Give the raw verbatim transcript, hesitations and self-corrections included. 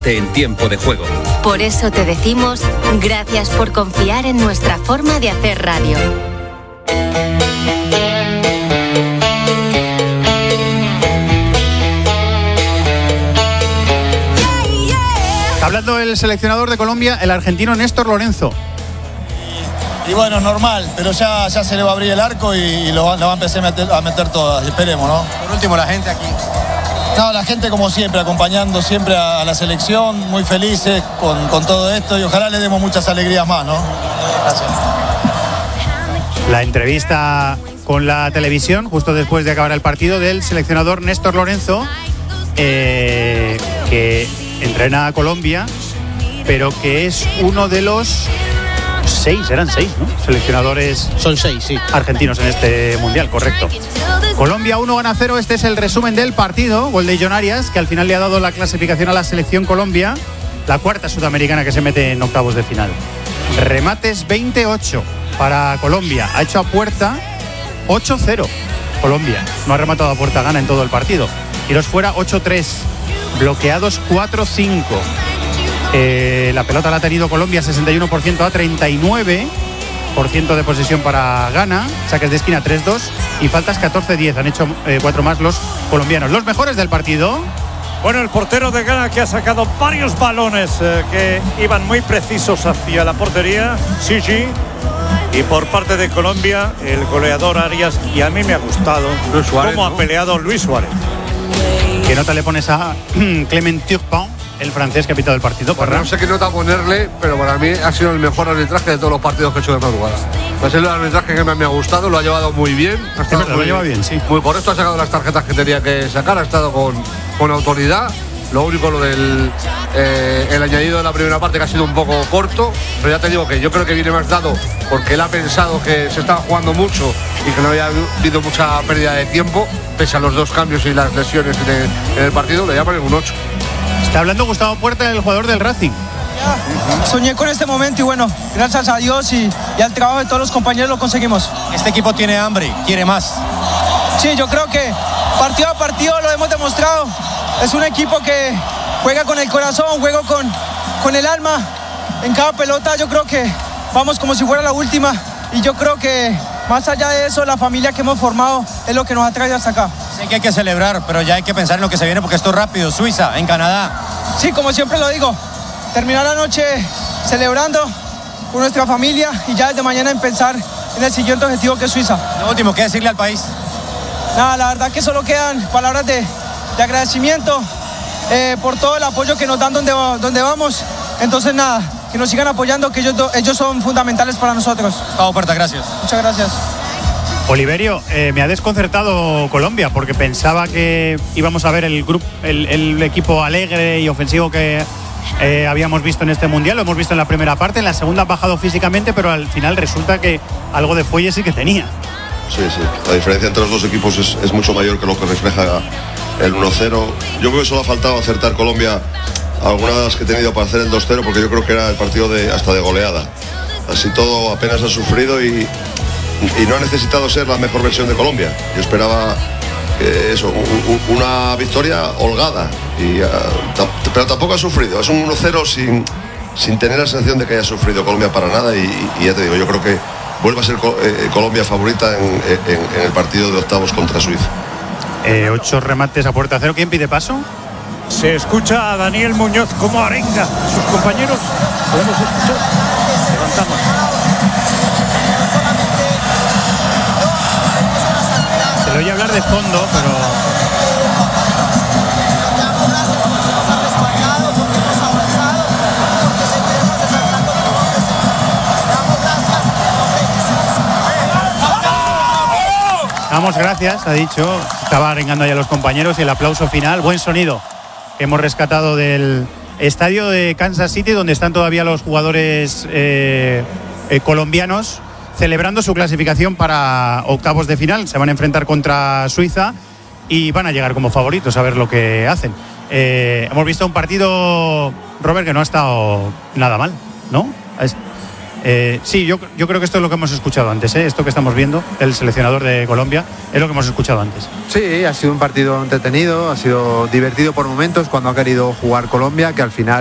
en tiempo de juego. Por eso te decimos gracias por confiar en nuestra forma de hacer radio. Hablando del seleccionador de Colombia, el argentino Néstor Lorenzo. Y, y bueno, normal, pero ya, ya se le va a abrir el arco y, y lo, va, lo va a empezar a meter, a meter todas, esperemos, ¿no? Por último, la gente aquí. No, la gente como siempre, acompañando siempre a, a la selección, muy felices con, con todo esto y ojalá le demos muchas alegrías más, ¿no? Gracias. La entrevista con la televisión, justo después de acabar el partido, del seleccionador Néstor Lorenzo, eh, que entrena a Colombia, pero que es uno de los seis, eran seis, ¿no? Seleccionadores Son seis, sí. argentinos en este mundial, correcto. Colombia uno gana cero, este es el resumen del partido. Gol de John Arias, que al final le ha dado la clasificación a la selección Colombia, la cuarta sudamericana que se mete en octavos de final. Remates veintiocho para Colombia, ha hecho a puerta ocho cero. Colombia no ha rematado a puerta, gana en todo el partido. Tiros fuera ocho tres, bloqueados cuatro cinco. Eh, la pelota la ha tenido Colombia sesenta y uno por ciento a treinta y nueve por ciento de posesión para Ghana, saques de esquina tres dos y faltas catorce diez. Han hecho eh, cuatro más los colombianos. Los mejores del partido. Bueno, el portero de Ghana, que ha sacado varios balones eh, que iban muy precisos hacia la portería, Sigi. Y por parte de Colombia, el goleador Arias, y a mí me ha gustado Luis Suárez, cómo ¿no? ha peleado Luis Suárez. ¿Qué nota le pones a Clement Turpin, el francés que ha pitado el partido? Bueno, no sé qué nota ponerle, pero para mí ha sido el mejor arbitraje de todos los partidos que he hecho de madrugada. Es el arbitraje que más me ha gustado, lo ha llevado muy bien. Ha estado verdad, muy, lo lleva bien, sí. Muy correcto, ha sacado las tarjetas que tenía que sacar, ha estado con, con autoridad. Lo único, lo del eh, el añadido de la primera parte, que ha sido un poco corto, pero ya te digo que yo creo que viene más dado porque él ha pensado que se estaba jugando mucho y que no había habido mucha pérdida de tiempo, pese a los dos cambios y las lesiones en el, en el partido. Le llaman un ocho. Está hablando Gustavo Puerta, el jugador del Racing. Soñé con este momento y bueno, gracias a Dios y, y al trabajo de todos los compañeros lo conseguimos. Este equipo tiene hambre, quiere más. Sí, yo creo que partido a partido lo hemos demostrado. Es un equipo que juega con el corazón, juega con, con el alma. En cada pelota yo creo que vamos como si fuera la última. Y yo creo que más allá de eso, la familia que hemos formado es lo que nos ha traído hasta acá. Sé que hay que celebrar, pero ya hay que pensar en lo que se viene porque esto es rápido. Suiza, en Canadá. Sí, como siempre lo digo, terminar la noche celebrando con nuestra familia y ya desde mañana en pensar en el siguiente objetivo, que es Suiza. Lo último, ¿qué decirle al país? Nada, la verdad que solo quedan palabras de, de agradecimiento eh, por todo el apoyo que nos dan donde, donde vamos. Entonces nada, que nos sigan apoyando, que ellos, ellos son fundamentales para nosotros. Gustavo Puerta, gracias. Muchas gracias. Oliverio, eh, me ha desconcertado Colombia porque pensaba que íbamos a ver el grupo, el, el equipo alegre y ofensivo que eh, habíamos visto en este mundial. Lo hemos visto en la primera parte, en la segunda ha bajado físicamente, pero al final resulta que algo de fuelle sí que tenía. Sí, sí, la diferencia entre los dos equipos es, es mucho mayor que lo que refleja el uno cero. Yo creo que solo ha faltado acertar Colombia algunas que he tenido para hacer el dos cero, porque yo creo que era el partido de, hasta de goleada. Así todo apenas ha sufrido y, y no ha necesitado ser la mejor versión de Colombia. Yo esperaba eh, eso, un, una victoria holgada, y, uh, pero tampoco ha sufrido. Es un uno cero sin, sin tener la sensación de que haya sufrido Colombia para nada, y, y ya te digo, yo creo que vuelve a ser eh, Colombia favorita en, en, en el partido de octavos contra Suiza. Eh, ocho remates a puerta cero. ¿Quién pide paso? Se escucha a Daniel Muñoz como arenga a sus compañeros. ¿Podemos escuchar? Levantamos. Se le oye hablar de fondo, pero... Damos gracias, ha dicho. Estaba arengando ya a los compañeros y el aplauso final. Buen sonido que hemos rescatado del estadio de Kansas City, donde están todavía los jugadores eh, eh, colombianos celebrando su clasificación para octavos de final. Se van a enfrentar contra Suiza y van a llegar como favoritos a ver lo que hacen. Eh, hemos visto un partido, Robert, que no ha estado nada mal, ¿no? Eh, sí, yo, yo creo que esto es lo que hemos escuchado antes, ¿eh? Esto que estamos viendo, el seleccionador de Colombia, es lo que hemos escuchado antes. Sí, ha sido un partido entretenido, ha sido divertido por momentos cuando ha querido jugar Colombia, que al final